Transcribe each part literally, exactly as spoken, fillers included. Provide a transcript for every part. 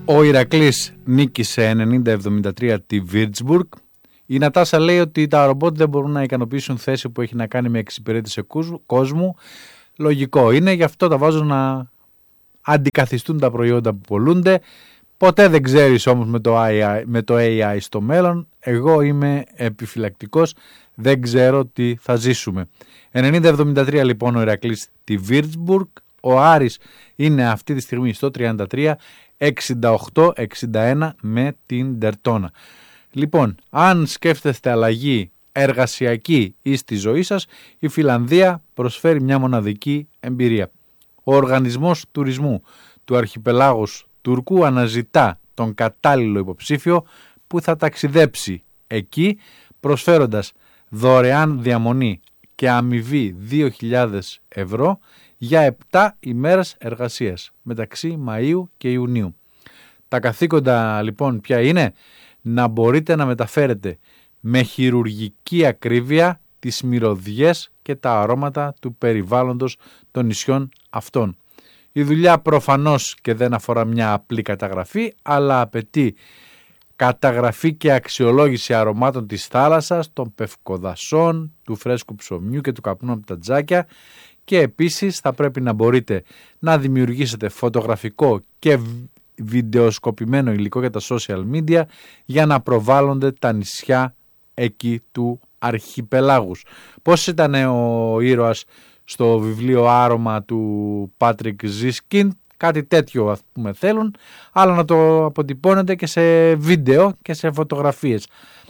Ο Ηρακλής νίκησε ενενήντα εβδομήντα τρία τη Βίρτσμπουργκ. Η Νατάσα λέει ότι τα ρομπότ δεν μπορούν να ικανοποιήσουν θέση που έχει να κάνει με εξυπηρέτηση κόσμου. Λογικό είναι, γι' αυτό τα βάζω να αντικαθιστούν τα προϊόντα που πολλούνται. Ποτέ δεν ξέρεις όμως με το έι άι, με το έι άι στο μέλλον. Εγώ είμαι επιφυλακτικός, δεν ξέρω τι θα ζήσουμε. ενενήντα εβδομήντα τρία λοιπόν ο Ηρακλής τη Βίρτσμπουργκ. Ο Άρης είναι αυτή τη στιγμή στο τριάντα τρία, εξήντα οκτώ εξήντα ένα με την Τερτόνα. Λοιπόν, αν σκέφτεστε αλλαγή εργασιακή ή στη ζωή σας, η Φιλανδία προσφέρει μια μοναδική εμπειρία. Ο Οργανισμός Τουρισμού του Αρχιπελάγους Τουρκού αναζητά τον κατάλληλο υποψήφιο που θα ταξιδέψει εκεί, προσφέροντας δωρεάν διαμονή και αμοιβή δύο χιλιάδες ευρώ για επτά ημέρες εργασίας μεταξύ Μαΐου και Ιουνίου. Τα καθήκοντα λοιπόν ποια είναι? Να μπορείτε να μεταφέρετε με χειρουργική ακρίβεια τις μυρωδιές και τα αρώματα του περιβάλλοντος των νησιών αυτών. Η δουλειά προφανώς και δεν αφορά μια απλή καταγραφή, αλλά απαιτεί καταγραφή και αξιολόγηση αρωμάτων της θάλασσας, των πευκοδασών, του φρέσκου ψωμιού και του καπνού από τα τζάκια, και επίσης θα πρέπει να μπορείτε να δημιουργήσετε φωτογραφικό και βιντεοσκοπημένο υλικό για τα social media για να προβάλλονται τα νησιά εκεί του αρχιπελάγους. Πώς ήταν ο ήρωας στο βιβλίο Άρωμα του Πάτρικ Ζίσκιν? Κάτι τέτοιο ας πούμε θέλουν, αλλά να το αποτυπώνετε και σε βίντεο και σε φωτογραφίες.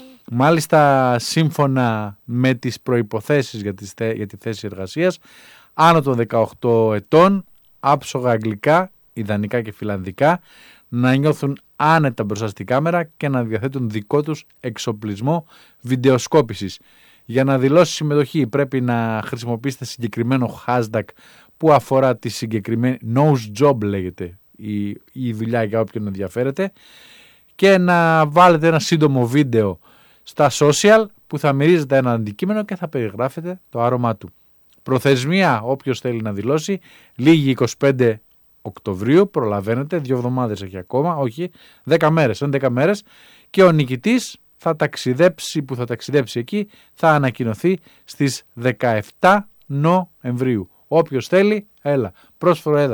Μάλιστα σύμφωνα με τις προϋποθέσεις για, τις, για τη θέση εργασίας, άνω των δεκαοκτώ ετών, άψογα αγγλικά, ιδανικά και φιλανδικά, να νιώθουν άνετα μπροστά στη κάμερα και να διαθέτουν δικό τους εξοπλισμό βιντεοσκόπησης. Για να δηλώσει συμμετοχή πρέπει να χρησιμοποιήσετε συγκεκριμένο hashtag που αφορά τη συγκεκριμένη nose job, λέγεται η, η δουλειά για όποιον ενδιαφέρεται, και να βάλετε ένα σύντομο βίντεο στα social που θα μυρίζετε ένα αντικείμενο και θα περιγράφετε το άρωμά του. Προθεσμία, όποιος θέλει να δηλώσει, λίγη είκοσι πέντε Οκτωβρίου, προλαβαίνετε, δύο εβδομάδες έχει ακόμα, όχι, δέκα μέρες, είναι δέκα μέρες, και ο νικητής θα ταξιδέψει, που θα ταξιδέψει εκεί, θα ανακοινωθεί στις δεκαεπτά Νοεμβρίου. Όποιος θέλει, έλα, πρόσφορο έδαφος.